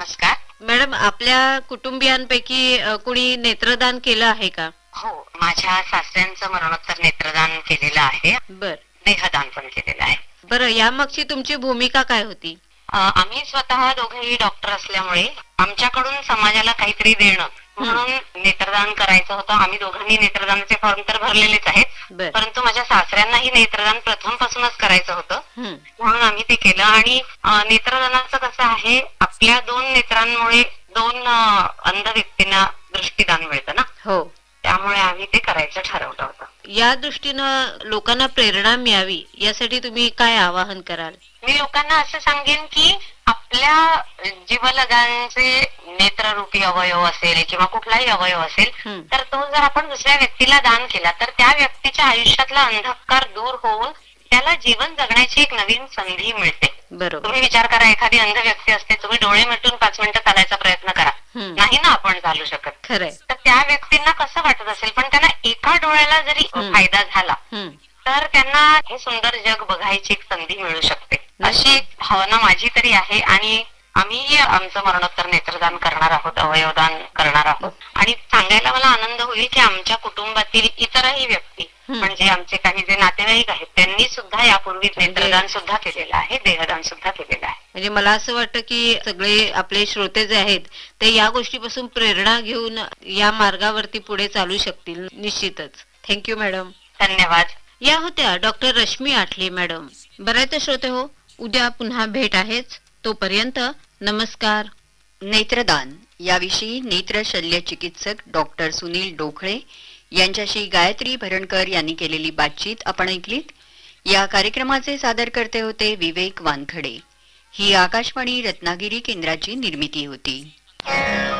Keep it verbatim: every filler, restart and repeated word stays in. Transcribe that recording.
नमस्कार मॅडम, आपल्या कुटुंबियांपैकी अ, कुणी नेत्रदान केलं आहे का? हो, माझ्या सासऱ्यांचं मरणोत्तर नेत्रदान केलेलं आहे. बर देहदान पण केलेलं आहे. बरं, यामागची तुमची भूमिका काय होती? अ, आम्ही स्वतः दोघेही डॉक्टर असल्यामुळे आमच्याकडून समाजाला काहीतरी देणं म्हणून नेत्रदान करायचं होतं. आम्ही दोघांनी नेत्रदानाचे फॉर्म तर भरलेलेच आहेत, बर परंतु माझ्या सासऱ्यांनाही नेत्रदान प्रथम पासूनच करायचं होतं, हं, म्हणून आम्ही ते केलं. आणि अ, नेत्रदानाचं कसं आहे, आपल्या दोन नेत्रांमुळे दोन अ, अंध व्यक्तींना दृष्टीदान मिळतं ना, हो. त्यामुळे आम्ही ते करायचं ठरवलं होतं. या दृष्टीनं लोकांना प्रेरणा मिळावी यासाठी तुम्ही काय आवाहन कराल? मी लोकांना असं सांगेन की आपल्या जीवलगांचे नेत्ररूपी अवयव असेल किंवा कुठलाही अवयव असेल, हं, तर तो जर आपण दुसऱ्या व्यक्तीला दान केला तर त्या व्यक्तीच्या आयुष्यातला अंधकार दूर होऊन त्याला जीवन जगण्याची एक नवीन संधी मिळते. बरोबर. तुम्ही विचार करा, एखादी अंध व्यक्ती असते, तुम्ही डोळे मिटून पाच मिनिटं चालायचा प्रयत्न करा, हं, नाही ना आपण चालू शकत. खरंय. तर त्या व्यक्तींना कसं वाटत असेल, पण त्यांना एका डोळ्याला जरी हं. फायदा झाला हं, तर त्यांना हे सुंदर जग बघायची एक संधी मिळू शकते. अशी एक भावना माझी तरी आहे. आणि आम्ही आमचं मरणोत्तर नेत्रदान करणार आहोत, अवयवदान करणार आहोत. आणि सांगायला मला आनंद होईल की आमच्या कुटुंबातील इतरही व्यक्ती, हं. म्हणजे आमचे काही जे नातेवाईक आहेत, त्यांनी सुद्धा यापूर्वी नेत्रदान सुद्धा केलेलं आहे, देहदान सुद्धा केलेलं आहे. म्हणजे मला असं वाटतं की सगळे आपले श्रोते जे आहेत ते या गोष्टीपासून प्रेरणा घेऊन या मार्गावरती पुढे चालू शकतील निश्चितच. Thank you madam. धन्यवाद. या होत्या डॉक्टर रश्मी आठले मॅडम. बऱ्याच श्रोते हो, उद्या पुन्हा भेट आहेच. तोपर्यंत नमस्कार. नेत्रदान याविषयी नेत्र शल्य चिकित्सक डॉक्टर सुनील डोखळे यांच्याशी गायत्री भरणकर यांनी केलेली बातचीत आपण ऐकलीत. या कार्यक्रमाचे सादरकर्ते होते विवेक वानखडे. ही आकाशवाणी रत्नागिरी केंद्राची निर्मिती होती.